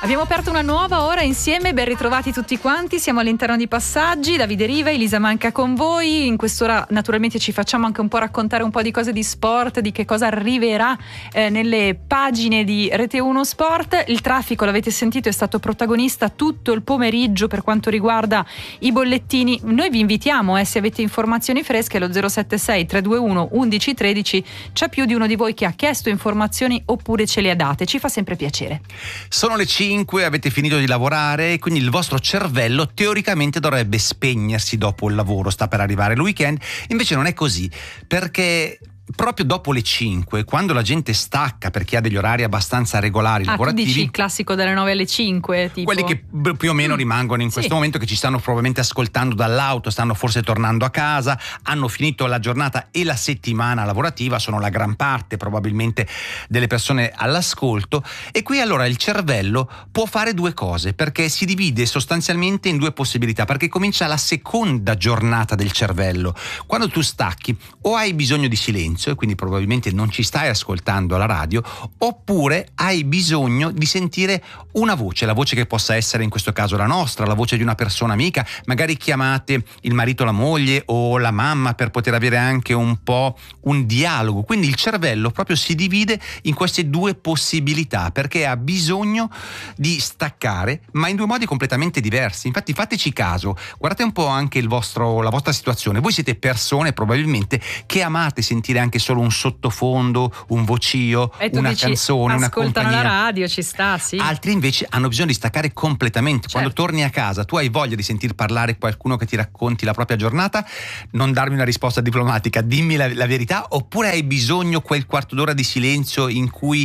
Abbiamo aperto una nuova ora insieme, ben ritrovati tutti quanti, siamo all'interno di Passaggi, Davide Riva, Elisa Manca con voi. In quest'ora naturalmente ci facciamo anche un po' raccontare un po' di cose di sport, di che cosa arriverà nelle pagine di Rete 1 Sport. Il traffico, l'avete sentito, è stato protagonista tutto il pomeriggio per quanto riguarda i bollettini. Noi vi invitiamo, se avete informazioni fresche, lo 076 321 1113, c'è più di uno di voi che ha chiesto informazioni oppure ce le ha date, ci fa sempre piacere. Sono le 5, avete finito di lavorare e quindi il vostro cervello teoricamente dovrebbe spegnersi dopo il lavoro, sta per arrivare il weekend, invece non è così, perché proprio dopo le 5, quando la gente stacca perché ha degli orari abbastanza regolari lavorativi, tu dici il classico dalle 9 alle 5 tipo. Quelli che più o meno rimangono in questo momento, che ci stanno probabilmente ascoltando dall'auto, stanno forse tornando a casa, hanno finito la giornata e la settimana lavorativa, sono la gran parte probabilmente delle persone all'ascolto, e qui allora il cervello può fare due cose, perché si divide sostanzialmente in due possibilità, perché comincia la seconda giornata del cervello. Quando tu stacchi, o hai bisogno di silenzio e quindi probabilmente non ci stai ascoltando alla radio, oppure hai bisogno di sentire una voce, la voce che possa essere in questo caso la nostra, la voce di una persona amica, magari chiamate il marito, la moglie o la mamma per poter avere anche un po' un dialogo. Quindi il cervello proprio si divide in queste due possibilità, perché ha bisogno di staccare, ma in due modi completamente diversi. Infatti fateci caso, guardate un po' anche la vostra situazione. Voi siete persone probabilmente che amate sentire anche solo un sottofondo, un vocio, una dici, canzone, una compagnia. Ascoltano la radio, ci sta, sì. Altri invece hanno bisogno di staccare completamente. Certo. Quando torni a casa, tu hai voglia di sentir parlare qualcuno che ti racconti la propria giornata? Non darmi una risposta diplomatica, dimmi la verità. Oppure hai bisogno quel quarto d'ora di silenzio in cui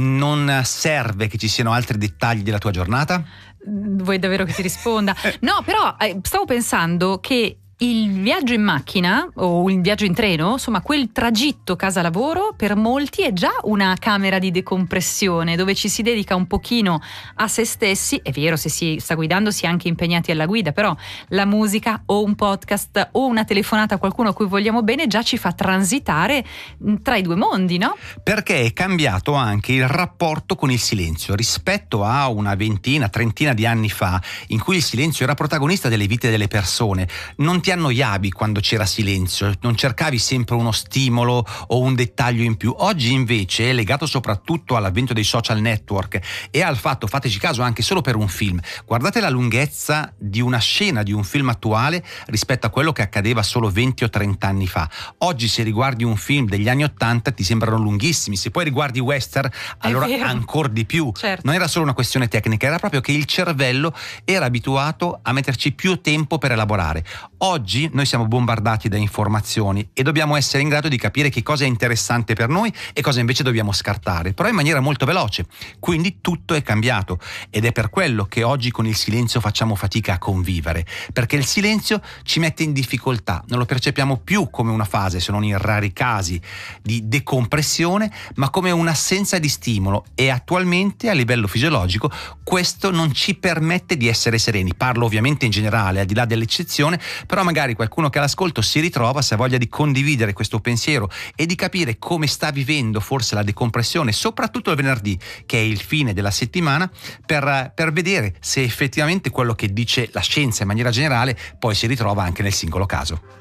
non serve che ci siano altri dettagli della tua giornata? Vuoi davvero che ti risponda? No, però stavo pensando che il viaggio in macchina o il viaggio in treno, insomma quel tragitto casa-lavoro per molti è già una camera di decompressione dove ci si dedica un pochino a se stessi. È vero, se si sta guidando si è anche impegnati alla guida, però la musica o un podcast o una telefonata a qualcuno a cui vogliamo bene già ci fa transitare tra i due mondi, no? Perché è cambiato anche il rapporto con il silenzio rispetto a una ventina, trentina di anni fa, in cui il silenzio era protagonista delle vite delle persone. Non ti annoiavi quando c'era silenzio, non cercavi sempre uno stimolo o un dettaglio in più. Oggi invece, legato soprattutto all'avvento dei social network e al fatto, fateci caso anche solo per un film, guardate la lunghezza di una scena di un film attuale rispetto a quello che accadeva solo 20 o 30 anni fa. Oggi se riguardi un film degli anni 80 ti sembrano lunghissimi, se poi riguardi western allora ancora di più. Certo. Non era solo una questione tecnica, era proprio che il cervello era abituato a metterci più tempo per elaborare. Oggi noi siamo bombardati da informazioni e dobbiamo essere in grado di capire che cosa è interessante per noi e cosa invece dobbiamo scartare, però in maniera molto veloce. Quindi tutto è cambiato ed è per quello che oggi con il silenzio facciamo fatica a convivere, perché il silenzio ci mette in difficoltà, non lo percepiamo più come una fase, se non in rari casi, di decompressione, ma come un'assenza di stimolo, e attualmente a livello fisiologico questo non ci permette di essere sereni. Parlo ovviamente in generale, al di là dell'eccezione, però magari qualcuno che all'ascolto si ritrova, se ha voglia di condividere questo pensiero e di capire come sta vivendo forse la decompressione, soprattutto il venerdì, che è il fine della settimana, per vedere se effettivamente quello che dice la scienza in maniera generale poi si ritrova anche nel singolo caso.